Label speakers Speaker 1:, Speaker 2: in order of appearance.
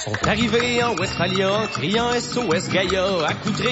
Speaker 1: Sont arrivés en Westphalia, en criant SOS Gaïa, à coups de